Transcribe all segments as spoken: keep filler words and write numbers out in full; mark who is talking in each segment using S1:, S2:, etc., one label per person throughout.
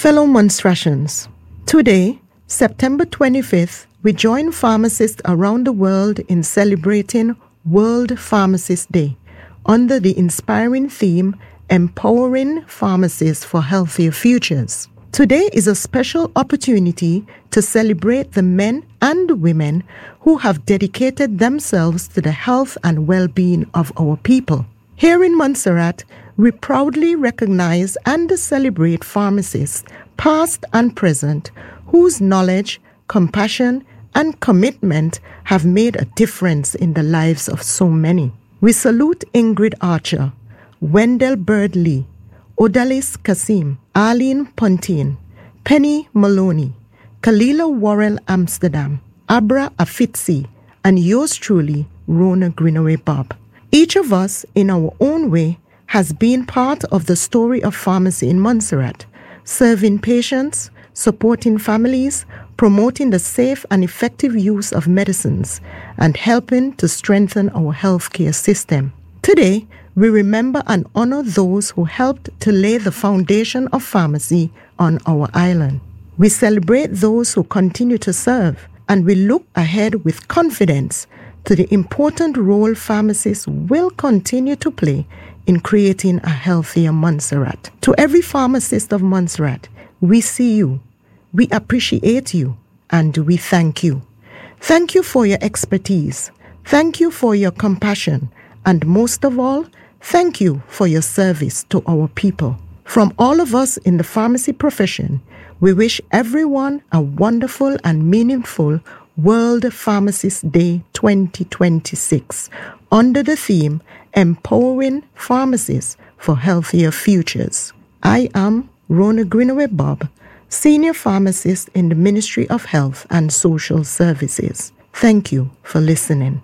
S1: Fellow Monstrantians, today, September twenty-fifth, we join pharmacists around the world in celebrating World Pharmacist Day under the inspiring theme, Empowering Pharmacists for Healthier Futures. Today is a special opportunity to celebrate the men and women who have dedicated themselves to the health and well-being of our people. Here in Montserrat, we proudly recognize and celebrate pharmacists, past and present, whose knowledge, compassion, and commitment have made a difference in the lives of so many. We salute Ingrid Archer, Wendell Bird Lee, Odalis Kasim, Arlene Pontin, Penny Maloney, Kalila Worrell Amsterdam, Abra Afitzi, and yours truly, Rona Greenaway Bob. Each of us, in our own way, has been part of the story of pharmacy in Montserrat, serving patients, supporting families, promoting the safe and effective use of medicines, and helping to strengthen our healthcare system. Today, we remember and honor those who helped to lay the foundation of pharmacy on our island. We celebrate those who continue to serve, and we look ahead with confidence to the important role pharmacists will continue to play in creating a healthier Montserrat. To every pharmacist of Montserrat, we see you, we appreciate you, and we thank you. Thank you for your expertise. Thank you for your compassion. And most of all, thank you for your service to our people. From all of us in the pharmacy profession, we wish everyone a wonderful and meaningful World Pharmacist Day twenty twenty-six under the theme, Empowering Pharmacists for Healthier Futures. I am Rona Greenaway Bob, Senior Pharmacist in the Ministry of Health and Social Services. Thank you for listening.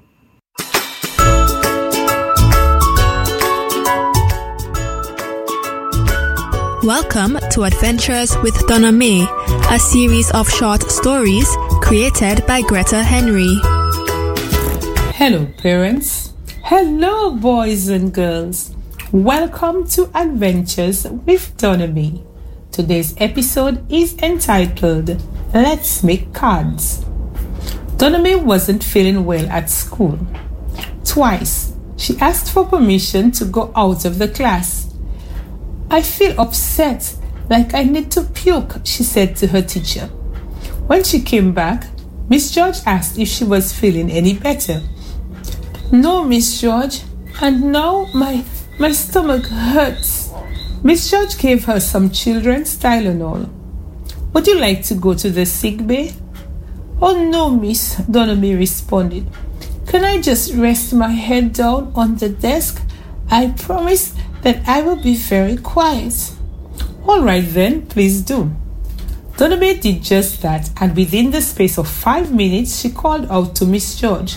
S2: Welcome to Adventures with Donna May, a series of short stories created by Greta Henry.
S3: Hello, parents. Hello, boys and girls. Welcome to Adventures with Donna May. Today's episode is entitled, Let's Make Cards. Donna May wasn't feeling well at school. Twice, she asked for permission to go out of the class. I feel upset, like I need to puke, she said to her teacher. When she came back, Miss George asked if she was feeling any better. No, Miss George, and now my, my stomach hurts. Miss George gave her some children's Tylenol. Would you like to go to the sick bay? Oh no, Miss, Donna May responded. Can I just rest my head down on the desk? I promise that I will be very quiet. All right then, please do. Donna May did just that, and within the space of five minutes, she called out to Miss George.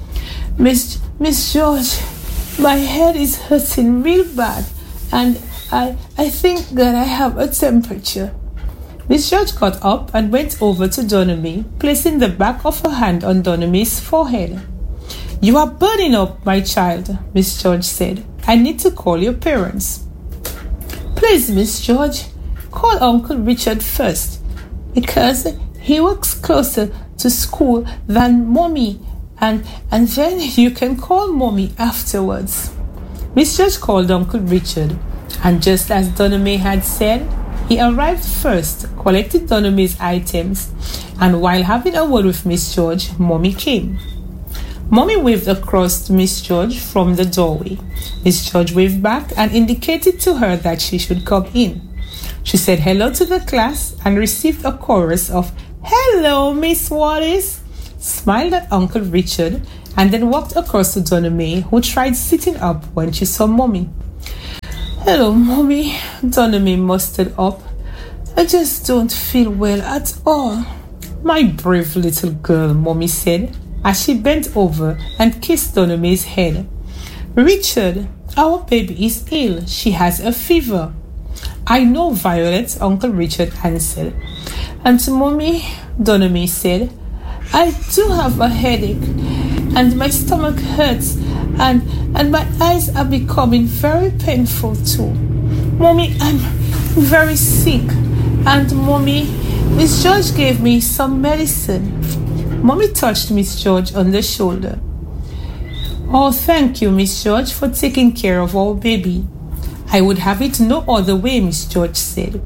S3: Miss Miss George, my head is hurting real bad, and I I think that I have a temperature. Miss George got up and went over to Donna May, placing the back of her hand on Donna May's forehead. You are burning up, my child, Miss George said. I need to call your parents. Please, Miss George, call Uncle Richard first, because he works closer to school than Mommy, and, and then you can call Mommy afterwards. Miss George called Uncle Richard, and just as Donna May had said, he arrived first, collected Donna May's items, and while having a word with Miss George, Mommy came. Mommy waved across to Miss George from the doorway. Miss George waved back and indicated to her that she should come in. She said hello to the class and received a chorus of, Hello, Miss Wallace, smiled at Uncle Richard, and then walked across to Donna May, who tried sitting up when she saw Mommy. Hello, Mommy, Donna May mustered up. I just don't feel well at all. My brave little girl, Mommy said, as she bent over and kissed Donna May's head. Richard, our baby is ill. She has a fever. I know, Violet, Uncle Richard answered. And to Mommy, Donna May said, I do have a headache, and my stomach hurts, and, and my eyes are becoming very painful too. Mommy, I'm very sick, And Mommy, Miss George gave me some medicine. Mommy touched Miss George on the shoulder. Oh, thank you, Miss George, for taking care of our baby. I would have it no other way, Miss George said.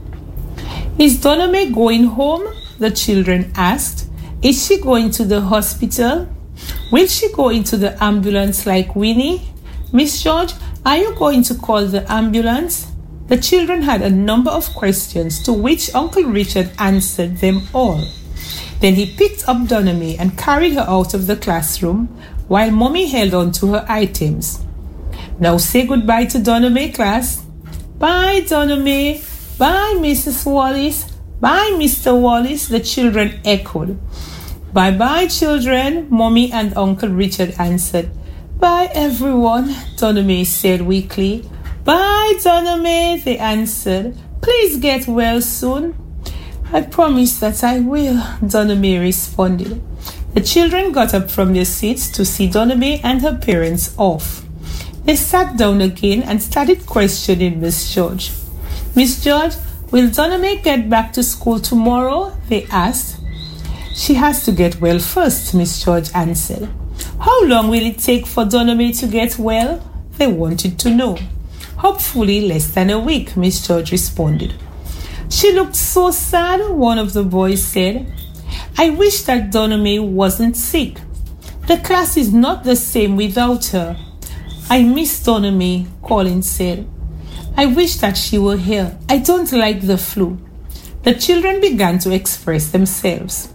S3: Is Donna Mae going home? The children asked. Is she going to the hospital? Will she go into the ambulance like Winnie? Miss George, are you going to call the ambulance? The children had a number of questions to which Uncle Richard answered them all. Then he picked up Donna Mae and carried her out of the classroom while Mommy held on to her items. Now say goodbye to Donna Mae, class. Bye, Donna Mae. Bye, Missus Wallace. Bye, Mister Wallace, the children echoed. Bye-bye, children, Mommy and Uncle Richard answered. Bye, everyone, Donna Mae said weakly. Bye, Donna Mae, they answered. Please get well soon. I promise that I will, Donna Mae responded. The children got up from their seats to see Donna Mae and her parents off. They sat down again and started questioning Miss George. Miss George, will Donna Mae get back to school tomorrow? They asked. She has to get well first, Miss George answered. How long will it take for Donna Mae to get well? They wanted to know. Hopefully less than a week, Miss George responded. She looked so sad, one of the boys said. I wish that Donna Mae wasn't sick. The class is not the same without her. I miss Donna Mae, Colin said. I wish that she were here. I don't like the flu. The children began to express themselves.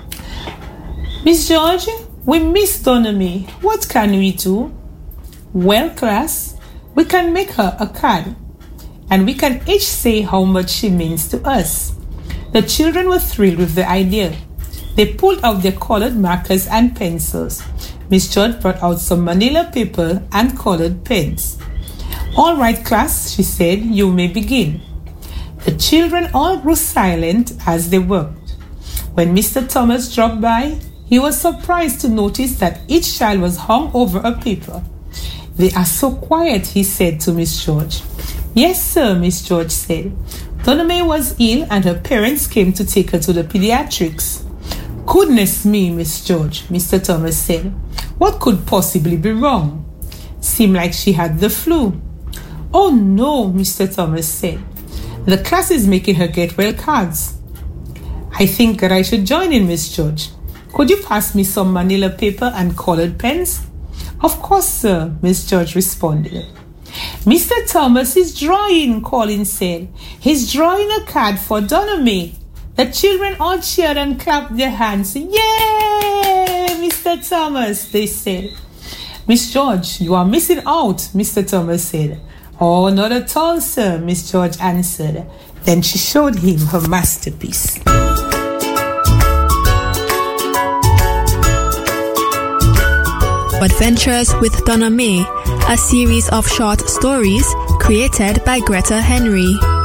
S3: Miss George, we miss Donna Mae. What can we do? Well, class, we can make her a card, and we can each say how much she means to us. The children were thrilled with the idea. They pulled out their colored markers and pencils. Miss George brought out some manila paper and colored pens. All right, class, she said, you may begin. The children all grew silent as they worked. When Mister Thomas dropped by, he was surprised to notice that each child was hung over a paper. They are so quiet, he said to Miss George. Yes, sir, Miss George said. Donna Mae was ill and her parents came to take her to the pediatrics. Goodness me, Miss George, Mister Thomas said. What could possibly be wrong? Seemed like she had the flu. Oh no, Mister Thomas said. The class is making her get well cards. I think that I should join in, Miss George. Could you pass me some manila paper and colored pens? Of course, sir, Miss George responded. Mister Thomas is drawing, Colin said. He's drawing a card for Donna Mae. The children all cheered and clapped their hands. Yay, Mister Thomas, they said. Miss George, you are missing out, Mister Thomas said. Oh, not at all, sir, Miss George answered. Then she showed him her masterpiece.
S2: Adventures with Donna Mae, a series of short stories created by Greta Henry.